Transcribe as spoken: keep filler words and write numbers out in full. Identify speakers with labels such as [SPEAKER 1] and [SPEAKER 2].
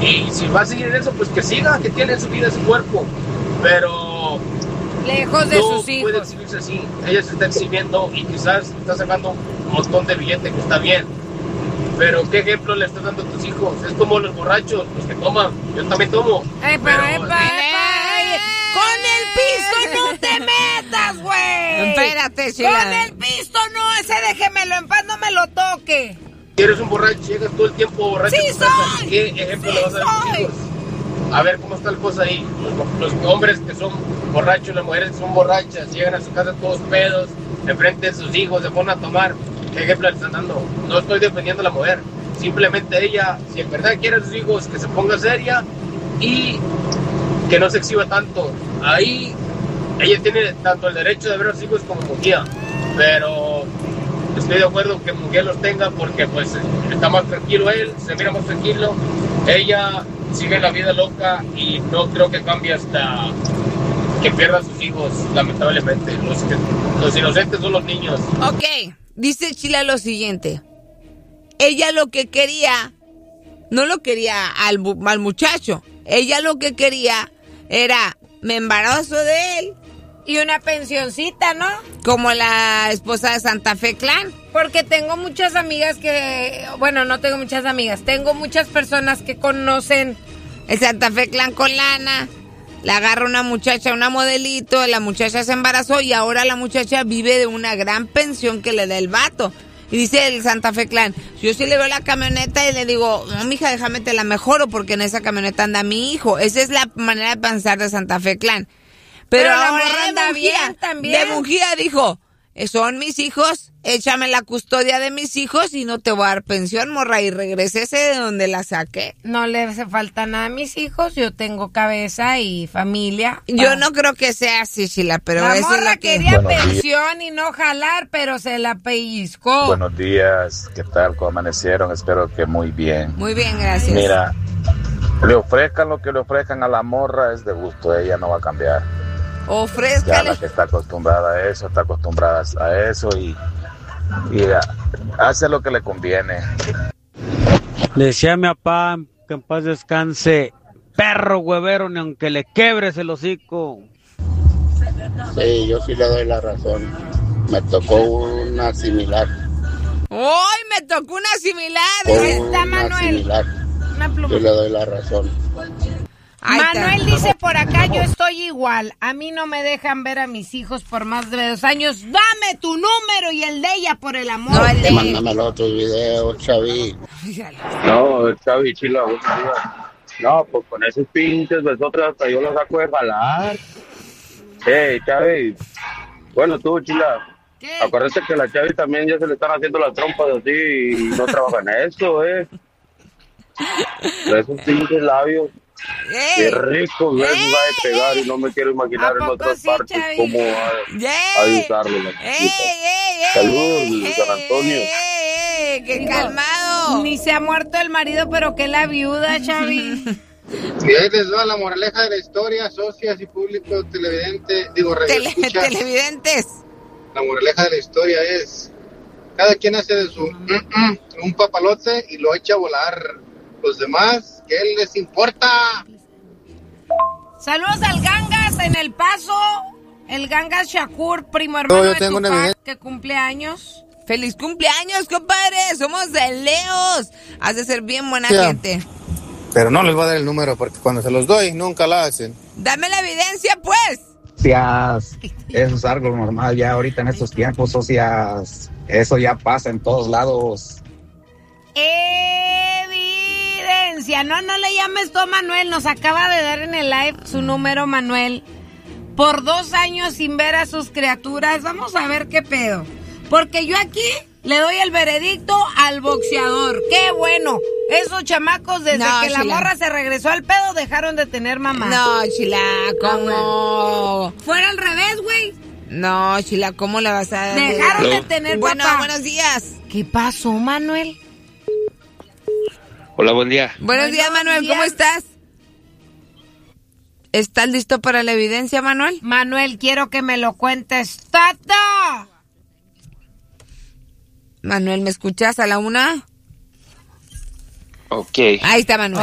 [SPEAKER 1] Y si va a seguir en eso, pues que siga, que tiene en su vida ese cuerpo. Pero
[SPEAKER 2] lejos de
[SPEAKER 1] no
[SPEAKER 2] sus hijos.
[SPEAKER 1] puede exhibirse así. Ella se está exhibiendo y quizás está sacando un montón de billetes, que está bien. Pero ¿qué ejemplo le estás dando a tus hijos? Es como los borrachos, los que toman. Yo también tomo.
[SPEAKER 2] Epa,
[SPEAKER 1] pero,
[SPEAKER 2] epa, epa, ey, con el pisto no te metas, güey.
[SPEAKER 3] Espérate, Sheila.
[SPEAKER 2] Con el pisto no, ese déjemelo en paz, no me lo toque.
[SPEAKER 1] Si eres un borracho, llegas todo el tiempo borracho.
[SPEAKER 2] Sí
[SPEAKER 1] a tu casa,
[SPEAKER 2] soy.
[SPEAKER 1] ¿qué ejemplo
[SPEAKER 2] Sí
[SPEAKER 1] le vas a dar a tus
[SPEAKER 2] soy.
[SPEAKER 1] hijos? A ver cómo está la cosa ahí. Los, los hombres que son borrachos, las mujeres que son borrachas, llegan a su casa todos pedos, enfrente de sus hijos, se ponen a tomar. ¿Qué ejemplo le están dando? No estoy defendiendo a la mujer. Simplemente ella, si en verdad quiere a sus hijos, que se ponga seria y que no se exhiba tanto. Ahí ella tiene tanto el derecho de ver a sus hijos como Mujía. Pero estoy de acuerdo que Mujía los tenga porque pues está más tranquilo él, se mira más tranquilo. Ella sigue la vida loca y no creo que cambie hasta que pierda a sus hijos, lamentablemente. Los, que, los inocentes son los niños.
[SPEAKER 3] Ok, dice Chila lo siguiente. Ella lo que quería, no lo quería al, al muchacho. Ella lo que quería era, me embarazo de él.
[SPEAKER 2] Y una pensioncita, ¿no?
[SPEAKER 3] Como la esposa de Santa Fe Clan.
[SPEAKER 2] Porque tengo muchas amigas que... Bueno, no tengo muchas amigas. Tengo muchas personas que conocen
[SPEAKER 3] el Santa Fe Clan con lana. La agarra una muchacha, una modelito. La muchacha se embarazó y ahora la muchacha vive de una gran pensión que le da el vato. Y dice el Santa Fe Clan, yo sí le veo la camioneta y le digo, no, mija, déjame te la mejoro porque en esa camioneta anda mi hijo. Esa es la manera de pensar de Santa Fe Clan. Pero,
[SPEAKER 2] Pero la
[SPEAKER 3] ahora
[SPEAKER 2] morra
[SPEAKER 3] de
[SPEAKER 2] anda
[SPEAKER 3] Mujía,
[SPEAKER 2] bien también.
[SPEAKER 3] de Mujía dijo, son mis hijos, échame la custodia de mis hijos y no te voy a dar pensión, morra, y regrésese de donde la saqué.
[SPEAKER 2] No le hace falta nada a mis hijos, yo tengo cabeza y familia.
[SPEAKER 3] Yo
[SPEAKER 2] Ah.
[SPEAKER 3] no creo que sea así, Sheila, pero
[SPEAKER 2] La
[SPEAKER 3] eso es
[SPEAKER 2] morra
[SPEAKER 3] lo que...
[SPEAKER 2] quería
[SPEAKER 4] Buenos
[SPEAKER 2] pensión y no jalar, pero se la pellizcó.
[SPEAKER 4] Buenos días, ¿qué tal? ¿Cómo amanecieron? Espero que muy bien.
[SPEAKER 3] Muy bien, gracias.
[SPEAKER 4] Mira, le ofrezcan lo que le ofrezcan a la morra, es de gusto, ella no va a cambiar. Ya
[SPEAKER 3] Ofrézcale.
[SPEAKER 4] la que está acostumbrada a eso, está acostumbrada a eso y, y hace lo que le conviene.
[SPEAKER 5] Le decía a mi papá que en paz descanse, perro huevero, ni aunque le quebres el hocico.
[SPEAKER 6] Sí, yo sí le doy la razón. Me tocó una similar.
[SPEAKER 3] ¡Hoy me tocó una similar!
[SPEAKER 6] Con
[SPEAKER 2] está
[SPEAKER 6] una
[SPEAKER 2] Manuel.
[SPEAKER 6] similar.
[SPEAKER 2] Una pluma.
[SPEAKER 6] Yo le doy la razón.
[SPEAKER 3] Ahí está.
[SPEAKER 2] Manuel dice por acá, yo estoy igual. A mí no me dejan ver a mis hijos por más de dos años. Dame tu número y el de ella, por el amor.
[SPEAKER 3] No, el de...
[SPEAKER 6] Mándame los otros videos, Chavi.
[SPEAKER 7] No, Chavi, Chila, buenos días. No, pues con esos pinches besotres hasta yo los saco de jalar. Hey, Chavi. Bueno, tú, Chila.
[SPEAKER 2] ¿Qué?
[SPEAKER 7] Acuérdate que a la Chavi también ya se le están haciendo las trompas así y no trabaja en eso, eh. Pero esos pinches labios.
[SPEAKER 3] ¡Ey!
[SPEAKER 7] Qué rico besos
[SPEAKER 3] ¡Ey!
[SPEAKER 7] va a pegar y no me quiero imaginar
[SPEAKER 2] ¿A
[SPEAKER 7] en
[SPEAKER 2] poco
[SPEAKER 7] otras
[SPEAKER 2] sí,
[SPEAKER 7] partes
[SPEAKER 2] Chavi?
[SPEAKER 7] cómo ha, ha de
[SPEAKER 3] ¡Ey!
[SPEAKER 7] usarlo la
[SPEAKER 3] ¡Ey,
[SPEAKER 7] chiquita.
[SPEAKER 3] ey, ey!
[SPEAKER 7] Saludos,
[SPEAKER 3] ey,
[SPEAKER 7] desde San Antonio.
[SPEAKER 3] ¡Ey, ey, ey! ¡Qué
[SPEAKER 2] Digo,
[SPEAKER 3] calmado!
[SPEAKER 2] Ni se ha muerto el marido, pero que la viuda, Chavi.
[SPEAKER 8] Y ahí les va la moraleja de la historia, socias y público televidente, digo,
[SPEAKER 3] Tele-
[SPEAKER 8] radioescuchas.
[SPEAKER 3] televidentes.
[SPEAKER 8] La moraleja de la historia es, cada quien hace de su mm, mm, un papalote y lo echa a volar. Los demás, ¿qué les importa?
[SPEAKER 2] Saludos al Gangas en El Paso. El Gangas Shakur, primo hermano
[SPEAKER 8] No, yo
[SPEAKER 2] de
[SPEAKER 8] tengo una
[SPEAKER 2] Tupac,
[SPEAKER 8] evidencia.
[SPEAKER 2] que cumple años.
[SPEAKER 3] ¡Feliz cumpleaños, compadre! Somos de Leos. Has de ser bien buena
[SPEAKER 8] Sí.
[SPEAKER 3] gente.
[SPEAKER 8] Pero no les voy a dar el número porque cuando se los doy nunca la hacen.
[SPEAKER 3] Dame la evidencia, pues.
[SPEAKER 9] Socias, eso es algo normal ya ahorita en estos tiempos, socias. Eso ya pasa en todos lados.
[SPEAKER 2] Evidencia. No, no le llames tú a Manuel. Nos acaba de dar en el live su número, Manuel. Por dos años sin ver a sus criaturas. Vamos a ver qué pedo. Porque yo aquí le doy el veredicto al boxeador. ¡Qué bueno! Esos chamacos, desde
[SPEAKER 3] No,
[SPEAKER 2] que la
[SPEAKER 3] Sheila.
[SPEAKER 2] morra se regresó al pedo, dejaron de tener mamá.
[SPEAKER 3] No, Chila, ¿cómo?
[SPEAKER 2] Fuera al revés, güey.
[SPEAKER 3] No, Chila, ¿cómo le vas a dar?
[SPEAKER 2] Dejaron de tener
[SPEAKER 3] Bueno,
[SPEAKER 2] papá.
[SPEAKER 3] buenos días.
[SPEAKER 2] ¿Qué pasó, Manuel?
[SPEAKER 7] Hola, buen día.
[SPEAKER 3] Buenos días,
[SPEAKER 2] Buenos
[SPEAKER 3] Manuel, ¿cómo
[SPEAKER 2] días.
[SPEAKER 3] estás? ¿Estás listo para la evidencia, Manuel?
[SPEAKER 2] Manuel, quiero que me lo cuentes. ¡Tata!
[SPEAKER 3] Manuel, ¿me escuchas a la una?
[SPEAKER 7] Ok.
[SPEAKER 3] Ahí está, Manuel.